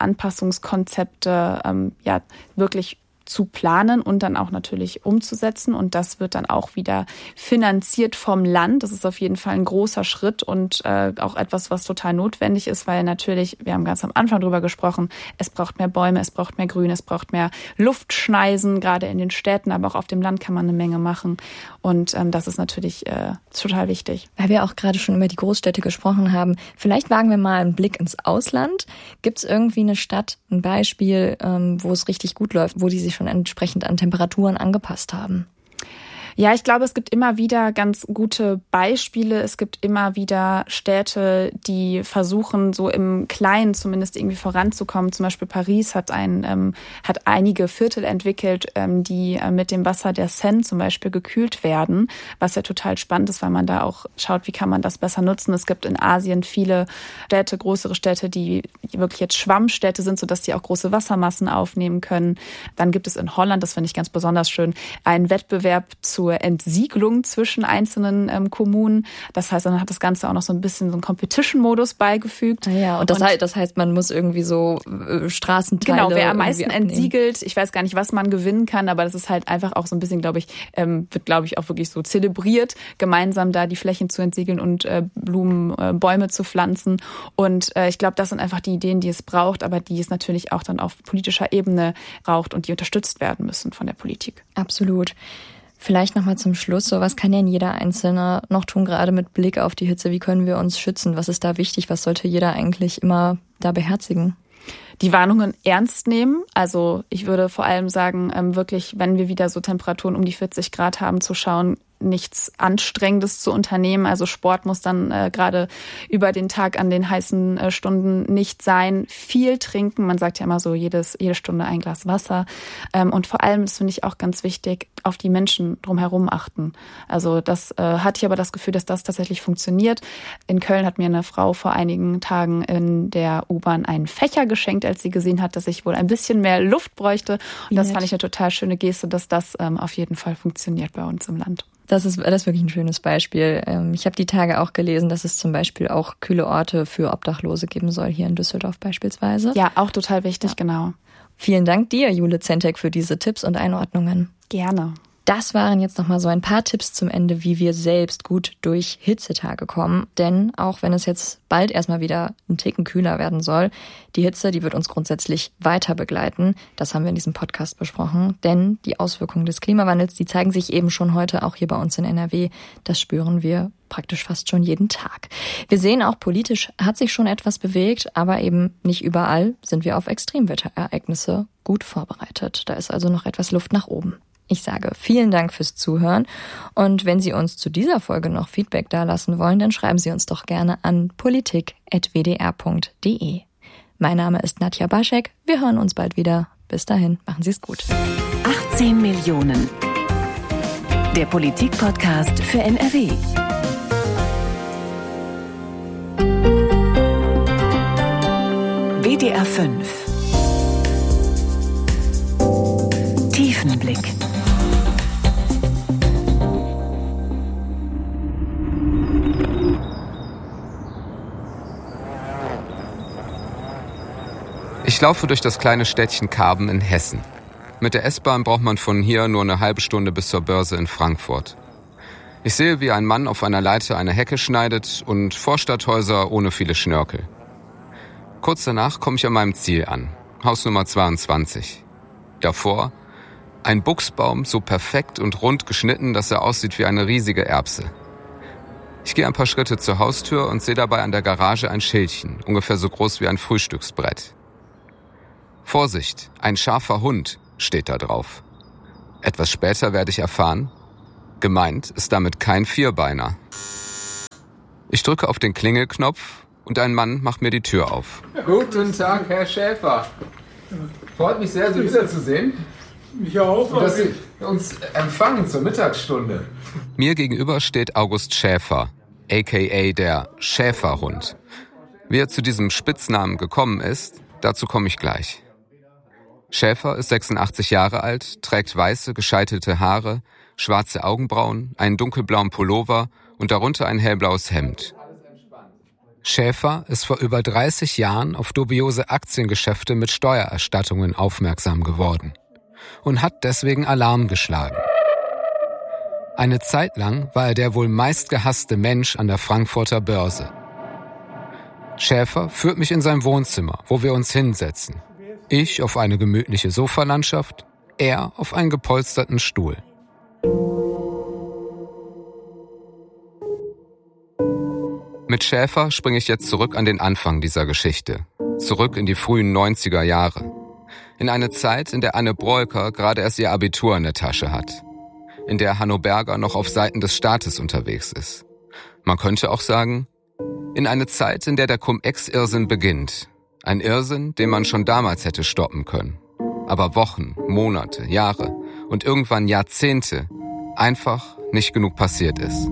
Klimaanpassungskonzepte ähm, ja wirklich zu planen und dann auch natürlich umzusetzen. Und das wird dann auch wieder finanziert vom Land. Das ist auf jeden Fall ein großer Schritt und äh, auch etwas, was total notwendig ist, weil natürlich, wir haben ganz am Anfang drüber gesprochen, es braucht mehr Bäume, es braucht mehr Grün, es braucht mehr Luftschneisen, gerade in den Städten, aber auch auf dem Land kann man eine Menge machen. Und ähm, das ist natürlich äh, total wichtig. Weil wir auch gerade schon über die Großstädte gesprochen haben, vielleicht wagen wir mal einen Blick ins Ausland. Gibt es irgendwie eine Stadt, ein Beispiel, ähm, wo es richtig gut läuft, wo die sich schon entsprechend an Temperaturen angepasst haben? Ja, ich glaube, es gibt immer wieder ganz gute Beispiele. Es gibt immer wieder Städte, die versuchen, so im Kleinen zumindest irgendwie voranzukommen. Zum Beispiel Paris hat ein ähm, hat einige Viertel entwickelt, ähm, die äh, mit dem Wasser der Seine zum Beispiel gekühlt werden, was ja total spannend ist, weil man da auch schaut, wie kann man das besser nutzen. Es gibt in Asien viele Städte, größere Städte, die wirklich jetzt Schwammstädte sind, sodass die auch große Wassermassen aufnehmen können. Dann gibt es in Holland, das finde ich ganz besonders schön, einen Wettbewerb zu zur Entsiegelung zwischen einzelnen ähm, Kommunen. Das heißt, dann hat das Ganze auch noch so ein bisschen so einen Competition-Modus beigefügt. Ah ja, und das, und heißt, das heißt, man muss irgendwie so äh, Straßenteile Genau, wer am meisten abnehmen. Entsiegelt, ich weiß gar nicht, was man gewinnen kann, aber das ist halt einfach auch so ein bisschen, glaube ich, ähm, wird, glaube ich, auch wirklich so zelebriert, gemeinsam da die Flächen zu entsiegeln und äh, Blumen, äh, Bäume zu pflanzen. Und äh, ich glaube, das sind einfach die Ideen, die es braucht, aber die es natürlich auch dann auf politischer Ebene braucht und die unterstützt werden müssen von der Politik. Absolut. Vielleicht nochmal zum Schluss, so was kann denn jeder Einzelne noch tun, gerade mit Blick auf die Hitze? Wie können wir uns schützen? Was ist da wichtig? Was sollte jeder eigentlich immer da beherzigen? Die Warnungen ernst nehmen. Also ich würde vor allem sagen, wirklich, wenn wir wieder so Temperaturen um die vierzig Grad haben, zu schauen, nichts Anstrengendes zu unternehmen. Also Sport muss dann äh, gerade über den Tag an den heißen äh, Stunden nicht sein. Viel trinken, man sagt ja immer so, jedes, jede Stunde ein Glas Wasser. Ähm, und vor allem, das finde ich auch ganz wichtig, auf die Menschen drumherum achten. Also das äh, hatte ich aber das Gefühl, dass das tatsächlich funktioniert. In Köln hat mir eine Frau vor einigen Tagen in der U-Bahn einen Fächer geschenkt, als sie gesehen hat, dass ich wohl ein bisschen mehr Luft bräuchte. Und das fand ich eine total schöne Geste, dass das ähm, auf jeden Fall funktioniert bei uns im Land. Das ist, das ist wirklich ein schönes Beispiel. Ich habe die Tage auch gelesen, dass es zum Beispiel auch kühle Orte für Obdachlose geben soll, hier in Düsseldorf beispielsweise. Ja, auch total wichtig, ja. Genau. Vielen Dank dir, Jule Zentek, für diese Tipps und Einordnungen. Gerne. Das waren jetzt nochmal so ein paar Tipps zum Ende, wie wir selbst gut durch Hitzetage kommen. Denn auch wenn es jetzt bald erstmal wieder ein Ticken kühler werden soll, die Hitze, die wird uns grundsätzlich weiter begleiten. Das haben wir in diesem Podcast besprochen. Denn die Auswirkungen des Klimawandels, die zeigen sich eben schon heute auch hier bei uns in N R W. Das spüren wir praktisch fast schon jeden Tag. Wir sehen auch, politisch hat sich schon etwas bewegt, aber eben nicht überall sind wir auf Extremwetterereignisse gut vorbereitet. Da ist also noch etwas Luft nach oben. Ich sage vielen Dank fürs Zuhören und wenn Sie uns zu dieser Folge noch Feedback dalassen wollen, dann schreiben Sie uns doch gerne an politik at w d r punkt d e. Mein Name ist Nadja Baschek. Wir hören uns bald wieder. Bis dahin, machen Sie es gut. achtzehn Millionen. Der Politik-Podcast für N R W. W D R fünf. Tiefenblick. Ich laufe durch das kleine Städtchen Karben in Hessen. Mit der S-Bahn braucht man von hier nur eine halbe Stunde bis zur Börse in Frankfurt. Ich sehe, wie ein Mann auf einer Leiter eine Hecke schneidet und Vorstadthäuser ohne viele Schnörkel. Kurz danach komme ich an meinem Ziel an, Haus Nummer zweiundzwanzig. Davor ein Buchsbaum, so perfekt und rund geschnitten, dass er aussieht wie eine riesige Erbse. Ich gehe ein paar Schritte zur Haustür und sehe dabei an der Garage ein Schildchen, ungefähr so groß wie ein Frühstücksbrett. Vorsicht, ein scharfer Hund steht da drauf. Etwas später werde ich erfahren, gemeint ist damit kein Vierbeiner. Ich drücke auf den Klingelknopf und ein Mann macht mir die Tür auf. Guten Tag, Herr Schäfer. Freut mich sehr, Sie wiederzusehen. Mich auch. Und dass Sie uns empfangen zur Mittagsstunde. Mir gegenüber steht August Schäfer, aka der Schäferhund. Wie er zu diesem Spitznamen gekommen ist, dazu komme ich gleich. Schäfer ist sechsundachtzig Jahre alt, trägt weiße, gescheitelte Haare, schwarze Augenbrauen, einen dunkelblauen Pullover und darunter ein hellblaues Hemd. Schäfer ist vor über dreißig Jahren auf dubiose Aktiengeschäfte mit Steuererstattungen aufmerksam geworden und hat deswegen Alarm geschlagen. Eine Zeit lang war er der wohl meistgehasste Mensch an der Frankfurter Börse. Schäfer führt mich in sein Wohnzimmer, wo wir uns hinsetzen. Ich auf eine gemütliche Sofalandschaft, er auf einen gepolsterten Stuhl. Mit Schäfer springe ich jetzt zurück an den Anfang dieser Geschichte. Zurück in die frühen neunziger Jahre. In eine Zeit, in der Anne Broeker gerade erst ihr Abitur in der Tasche hat. In der Hanno Berger noch auf Seiten des Staates unterwegs ist. Man könnte auch sagen, in eine Zeit, in der der Cum-Ex-Irrsinn beginnt. Ein Irrsinn, den man schon damals hätte stoppen können. Aber Wochen, Monate, Jahre und irgendwann Jahrzehnte einfach nicht genug passiert ist.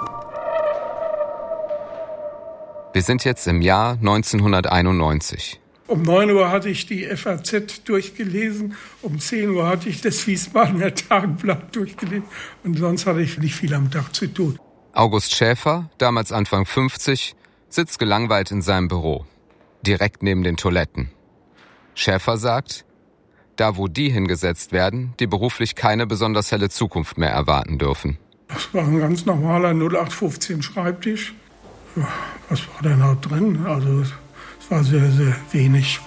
Wir sind jetzt im Jahr neunzehnhunderteinundneunzig. Um neun Uhr hatte ich die F A Z durchgelesen, um zehn Uhr hatte ich das Wiesbadener Tageblatt durchgelesen und sonst hatte ich nicht viel am Tag zu tun. August Schäfer, damals Anfang fünfzig, sitzt gelangweilt in seinem Büro, direkt neben den Toiletten. Schäfer sagt, da wo die hingesetzt werden, die beruflich keine besonders helle Zukunft mehr erwarten dürfen. Das war ein ganz normaler null acht fünfzehn Schreibtisch. Was war denn da drin? Also es war sehr, sehr wenig.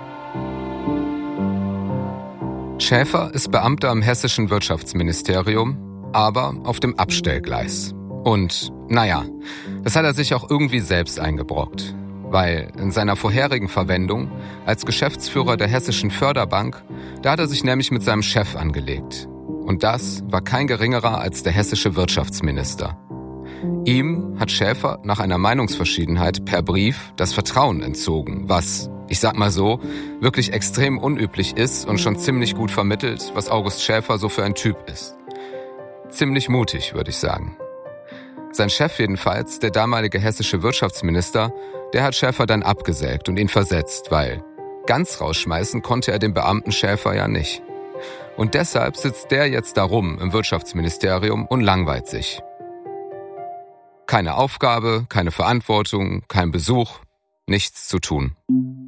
Schäfer ist Beamter im hessischen Wirtschaftsministerium, aber auf dem Abstellgleis. Und, naja, das hat er sich auch irgendwie selbst eingebrockt. Weil in seiner vorherigen Verwendung als Geschäftsführer der Hessischen Förderbank, da hat er sich nämlich mit seinem Chef angelegt. Und das war kein geringerer als der hessische Wirtschaftsminister. Ihm hat Schäfer nach einer Meinungsverschiedenheit per Brief das Vertrauen entzogen, was, ich sag mal so, wirklich extrem unüblich ist und schon ziemlich gut vermittelt, was August Schäfer so für ein Typ ist. Ziemlich mutig, würde ich sagen. Sein Chef jedenfalls, der damalige hessische Wirtschaftsminister, der hat Schäfer dann abgesägt und ihn versetzt, weil ganz rausschmeißen konnte er den Beamten Schäfer ja nicht. Und deshalb sitzt der jetzt da rum im Wirtschaftsministerium und langweilt sich. Keine Aufgabe, keine Verantwortung, kein Besuch, nichts zu tun.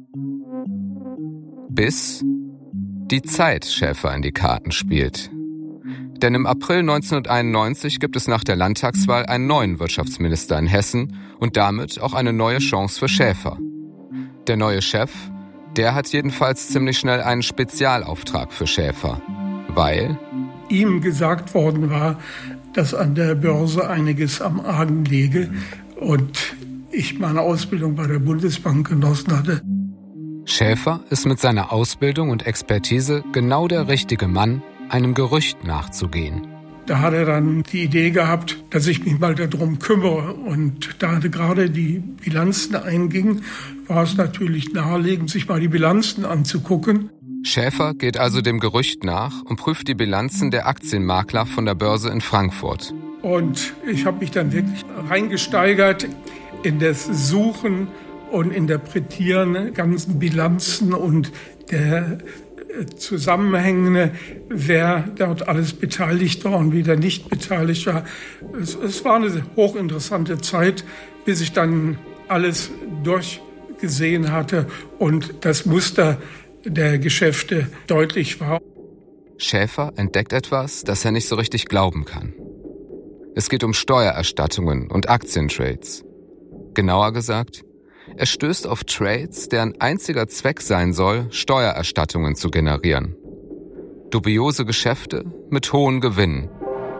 Bis die Zeit Schäfer in die Karten spielt. Denn im April neunzehnhunderteinundneunzig gibt es nach der Landtagswahl einen neuen Wirtschaftsminister in Hessen und damit auch eine neue Chance für Schäfer. Der neue Chef, der hat jedenfalls ziemlich schnell einen Spezialauftrag für Schäfer, weil ihm gesagt worden war, dass an der Börse einiges am Argen liege und ich meine Ausbildung bei der Bundesbank genossen hatte. Schäfer ist mit seiner Ausbildung und Expertise genau der richtige Mann, einem Gerücht nachzugehen. Da hat er dann die Idee gehabt, dass ich mich mal darum kümmere. Und da gerade die Bilanzen eingingen, war es natürlich naheliegend, sich mal die Bilanzen anzugucken. Schäfer geht also dem Gerücht nach und prüft die Bilanzen der Aktienmakler von der Börse in Frankfurt. Und ich habe mich dann wirklich reingesteigert in das Suchen und Interpretieren der ganzen Bilanzen und der Zusammenhänge, wer dort alles beteiligt war und wieder nicht beteiligt war. Es, es war eine hochinteressante Zeit, bis ich dann alles durchgesehen hatte und das Muster der Geschäfte deutlich war. Schäfer entdeckt etwas, das er nicht so richtig glauben kann. Es geht um Steuererstattungen und Aktientrades. Genauer gesagt, er stößt auf Trades, deren einziger Zweck sein soll, Steuererstattungen zu generieren. Dubiose Geschäfte mit hohen Gewinnen.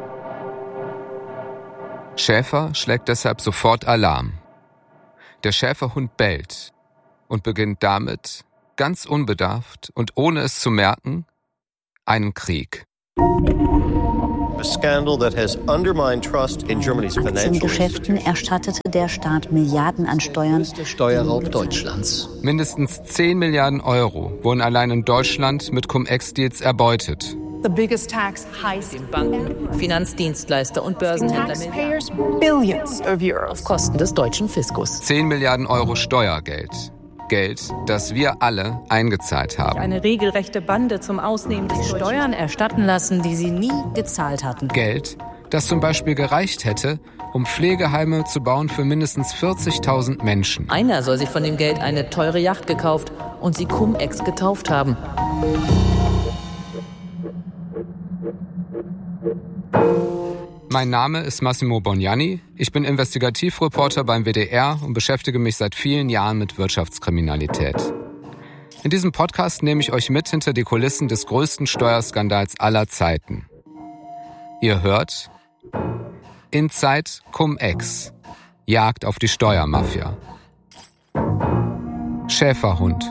Schäfer schlägt deshalb sofort Alarm. Der Schäferhund bellt und beginnt damit, ganz unbedarft und ohne es zu merken, einen Krieg. Aktiengeschäften erstattete der Staat Milliarden an Steuern. Steuerraub Deutschlands. Mindestens zehn Milliarden Euro wurden allein in Deutschland mit Cum-Ex-Deals erbeutet. The biggest tax heist. Den Banken, Finanzdienstleister und Börsenhändler Taxpayers billions of euros. Auf Kosten des deutschen Fiskus. zehn Milliarden Euro Steuergeld. Geld, das wir alle eingezahlt haben. Eine regelrechte Bande zum Ausnehmen des Steuern erstatten lassen, die sie nie gezahlt hatten. Geld, das zum Beispiel gereicht hätte, um Pflegeheime zu bauen für mindestens vierzigtausend Menschen. Einer soll sich von dem Geld eine teure Yacht gekauft und sie Cum-Ex getauft haben. Mein Name ist Massimo Bognani, ich bin Investigativreporter beim W D R und beschäftige mich seit vielen Jahren mit Wirtschaftskriminalität. In diesem Podcast nehme ich euch mit hinter die Kulissen des größten Steuerskandals aller Zeiten. Ihr hört Inside Cum-Ex, Jagd auf die Steuermafia. Schäferhund.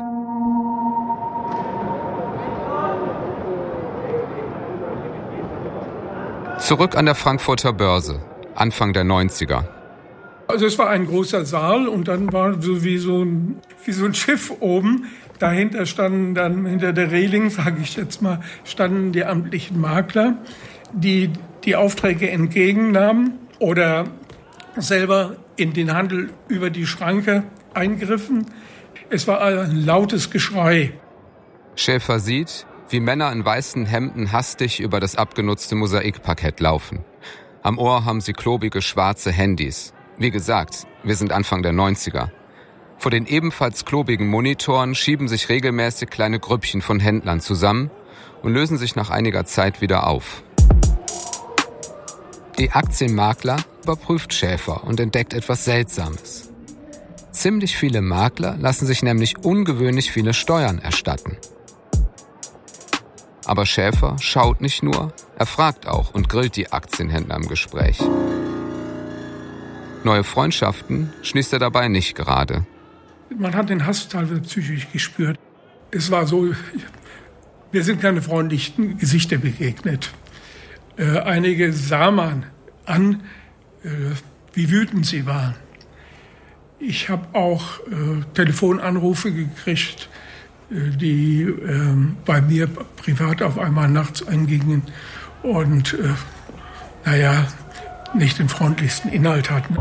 Zurück an der Frankfurter Börse, Anfang der neunziger. Also es war ein großer Saal und dann war so wie so ein, wie so ein Schiff oben. Dahinter standen dann, hinter der Reling, sage ich jetzt mal, standen die amtlichen Makler, die die Aufträge entgegennahmen oder selber in den Handel über die Schranke eingriffen. Es war ein lautes Geschrei. Schäfer sieht, wie Männer in weißen Hemden hastig über das abgenutzte Mosaikparkett laufen. Am Ohr haben sie klobige schwarze Handys. Wie gesagt, wir sind Anfang der neunziger. Vor den ebenfalls klobigen Monitoren schieben sich regelmäßig kleine Grüppchen von Händlern zusammen und lösen sich nach einiger Zeit wieder auf. Die Aktienmakler überprüft Schäfer und entdeckt etwas Seltsames. Ziemlich viele Makler lassen sich nämlich ungewöhnlich viele Steuern erstatten. Aber Schäfer schaut nicht nur, er fragt auch und grillt die Aktienhändler im Gespräch. Neue Freundschaften schließt er dabei nicht gerade. Man hat den Hass teilweise psychisch gespürt. Es war so, wir sind keine freundlichen Gesichter begegnet. Äh, einige sah man an, äh, wie wütend sie waren. Ich habe auch äh, Telefonanrufe gekriegt, äh, die äh, bei mir privat auf einmal nachts eingingen und, äh, naja, nicht den freundlichsten Inhalt hatten.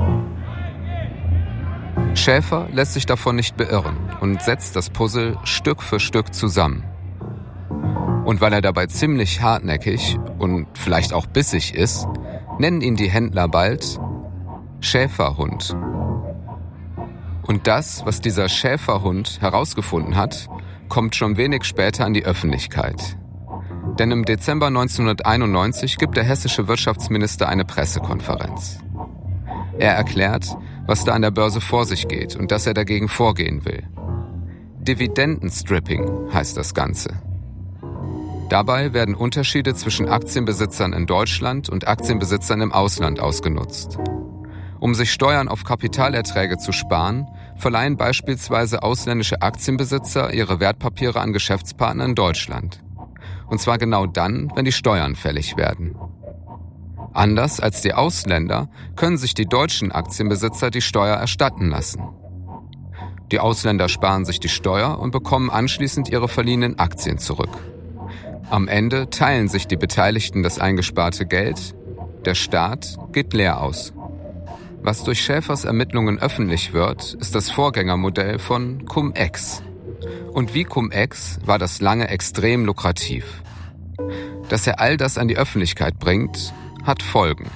Schäfer lässt sich davon nicht beirren und setzt das Puzzle Stück für Stück zusammen. Und weil er dabei ziemlich hartnäckig und vielleicht auch bissig ist, nennen ihn die Händler bald Schäferhund. Und das, was dieser Schäferhund herausgefunden hat, kommt schon wenig später an die Öffentlichkeit. Denn im Dezember neunzehnhunderteinundneunzig gibt der hessische Wirtschaftsminister eine Pressekonferenz. Er erklärt, was da an der Börse vor sich geht und dass er dagegen vorgehen will. Dividendenstripping heißt das Ganze. Dabei werden Unterschiede zwischen Aktienbesitzern in Deutschland und Aktienbesitzern im Ausland ausgenutzt. Um sich Steuern auf Kapitalerträge zu sparen, verleihen beispielsweise ausländische Aktienbesitzer ihre Wertpapiere an Geschäftspartner in Deutschland. Und zwar genau dann, wenn die Steuern fällig werden. Anders als die Ausländer können sich die deutschen Aktienbesitzer die Steuer erstatten lassen. Die Ausländer sparen sich die Steuer und bekommen anschließend ihre verliehenen Aktien zurück. Am Ende teilen sich die Beteiligten das eingesparte Geld, der Staat geht leer aus. Was durch Schäfers Ermittlungen öffentlich wird, ist das Vorgängermodell von Cum-Ex. Und wie Cum-Ex war das lange extrem lukrativ. Dass er all das an die Öffentlichkeit bringt, hat Folgen.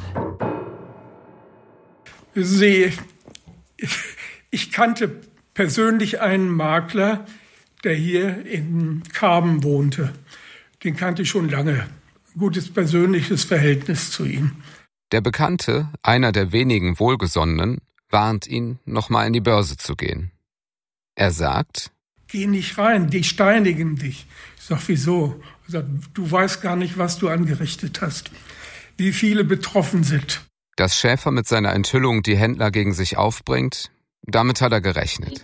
Sie, ich kannte persönlich einen Makler, der hier in Karben wohnte. Den kannte ich schon lange. Gutes persönliches Verhältnis zu ihm. Der Bekannte, einer der wenigen Wohlgesonnenen, warnt ihn, nochmal in die Börse zu gehen. Er sagt: Geh nicht rein, die steinigen dich. Ich sag, wieso? Er sagt, du weißt gar nicht, was du angerichtet hast. Wie viele betroffen sind. Dass Schäfer mit seiner Enthüllung die Händler gegen sich aufbringt, damit hat er gerechnet.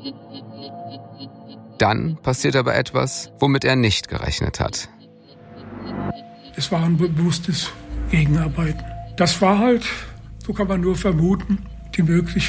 Dann passiert aber etwas, womit er nicht gerechnet hat. Es war ein bewusstes Gegenarbeiten. Das war halt, so kann man nur vermuten, die Möglichkeit,